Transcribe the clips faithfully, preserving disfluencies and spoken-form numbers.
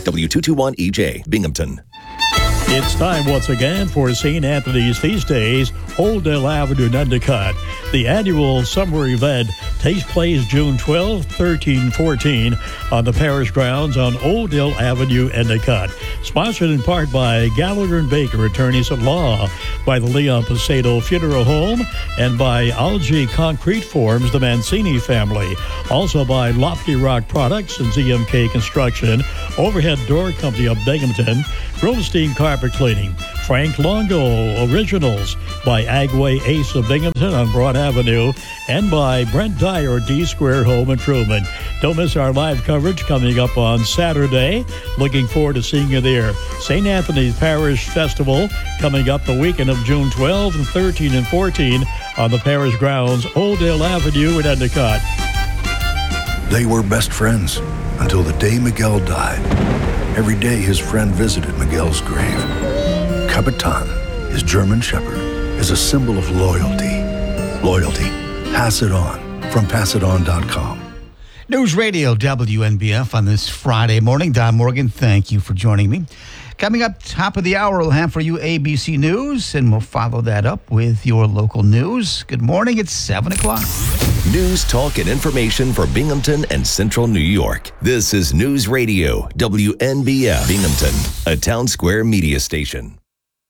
W two twenty-one E J, Binghamton. It's time once again for Saint Anthony's Feast Days, Holdale Avenue in Endicott. The annual summer event takes place June twelfth, thirteenth, fourteenth on the parish grounds on Oldale Avenue, Endicott. Sponsored in part by Gallagher and Baker, attorneys at law, by the Leon Pasado Funeral Home, and by Algae Concrete Forms, the Mancini family. Also by Lofty Rock Products and Z M K Construction, Overhead Door Company of Binghamton, Grillstein Carpet Cleaning, Frank Longo Originals, by Agway Ace of Binghamton on Broad Avenue, and by Brent Dyer, D Square Home Improvement. Don't miss our live coverage coming up on Saturday. Looking forward to seeing you there. Saint Anthony's Parish Festival coming up the weekend of June twelfth and thirteenth and fourteenth on the parish grounds, Oldale Avenue in Endicott. They were best friends until the day Miguel died. Every day his friend visited Miguel's grave. Capitan, his German shepherd, is a symbol of loyalty. Loyalty. Pass it on from pass it on dot com. News Radio W N B F on this Friday morning. Don Morgan, thank you for joining me. Coming up top of the hour, we'll have for you A B C News, and we'll follow that up with your local news. Good morning. It's seven o'clock. News, talk, and information for Binghamton and Central New York. This is News Radio W N B F Binghamton, a Town Square media station.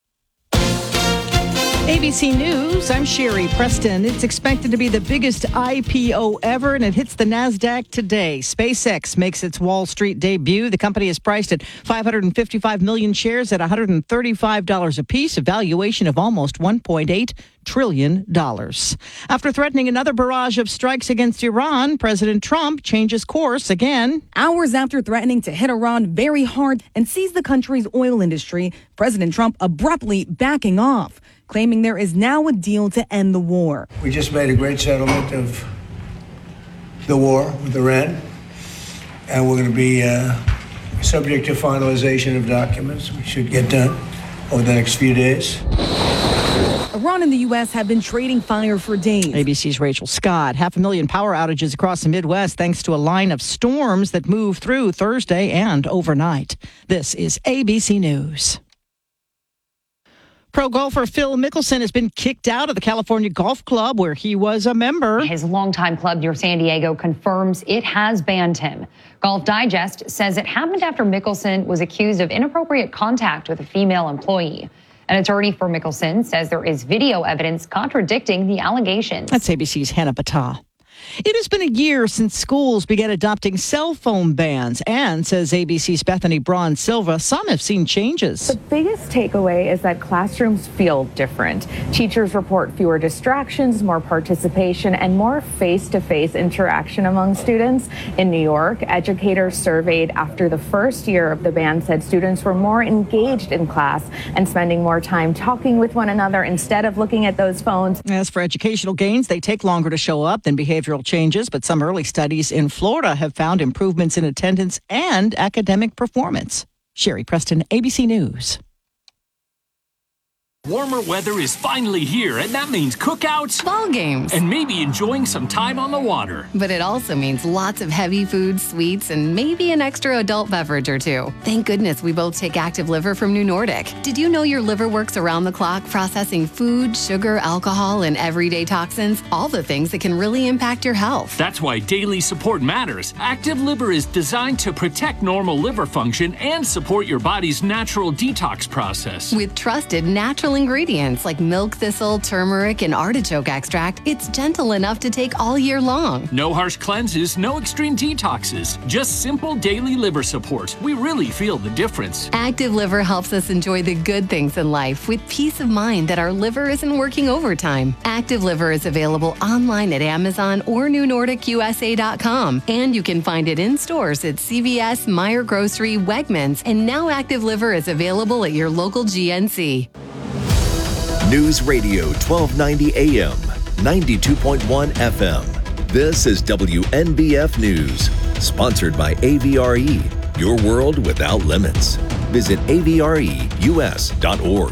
A B C News, I'm Sherry Preston. It's expected to be the biggest I P O ever, and it hits the NASDAQ today. SpaceX makes its Wall Street debut. The company is priced at five hundred fifty-five million shares at one hundred thirty-five dollars apiece, a valuation of almost one point eight trillion dollars. After threatening another barrage of strikes against Iran, President Trump changes course again. Hours after threatening to hit Iran very hard and seize the country's oil industry, President Trump abruptly backing off, claiming there is now a deal to end the war. We just made a great settlement of the war with Iran, and we're going to be uh, subject to finalization of documents. We should get done over the next few days. Iran and the U S have been trading fire for days. A B C's Rachel Scott. Half a million power outages across the Midwest thanks to a line of storms that moved through Thursday and overnight. This is A B C News. Pro golfer Phil Mickelson has been kicked out of the California Golf Club where he was a member. His longtime club near San Diego confirms it has banned him. Golf Digest says it happened after Mickelson was accused of inappropriate contact with a female employee. An attorney for Mickelson says there is video evidence contradicting the allegations. That's A B C's Hannah Batah. It has been a year since schools began adopting cell phone bans, and, says A B C's Bethany Braun Silva, some have seen changes. The biggest takeaway is that classrooms feel different. Teachers report fewer distractions, more participation, and more face-to-face interaction among students. In New York, educators surveyed after the first year of the ban said students were more engaged in class and spending more time talking with one another instead of looking at those phones. As for educational gains, they take longer to show up than behavioral changes, but some early studies in Florida have found improvements in attendance and academic performance. Sherry Preston, A B C News. Warmer weather is finally here, and that means cookouts, ball games, and maybe enjoying some time on the water. But it also means lots of heavy food, sweets, and maybe an extra adult beverage or two. Thank goodness we both take Active Liver from New Nordic. Did you know your liver works around the clock processing food, sugar, alcohol, and everyday toxins? All the things that can really impact your health. That's why daily support matters. Active Liver is designed to protect normal liver function and support your body's natural detox process. With trusted natural ingredients like milk thistle, turmeric, and artichoke extract, it's gentle enough to take all year long. No harsh cleanses, no extreme detoxes, just simple daily liver support. We really feel the difference. Active Liver helps us enjoy the good things in life with peace of mind that our liver isn't working overtime. Active Liver is available online at Amazon or new nordic U S A dot com, and you can find it in stores at C V S, Meijer Grocery, Wegmans, and now Active Liver is available at your local G N C. News Radio twelve ninety A M, ninety-two point one F M. This is W N B F News, sponsored by A V R E, your world without limits. Visit A V R E U S dot org.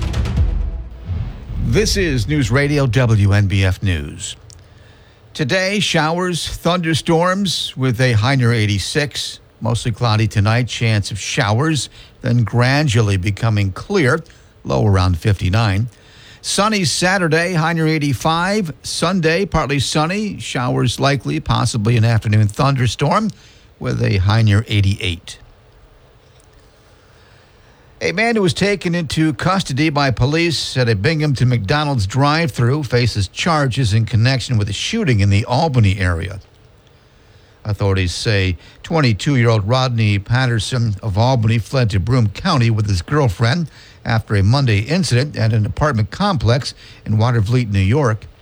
This is News Radio W N B F News. Today, showers, thunderstorms with a high near eighty-six. Mostly cloudy tonight, chance of showers, then gradually becoming clear, low around fifty-nine. Sunny Saturday, high near eighty-five. Sunday, partly sunny, showers likely, possibly an afternoon thunderstorm with a high near eighty-eight. A man who was taken into custody by police at a Binghamton McDonald's drive-thru faces charges in connection with a shooting in the Albany area. Authorities say twenty-two-year-old Rodney Patterson of Albany fled to Broome County with his girlfriend after a Monday incident at an apartment complex in Watervliet, New York.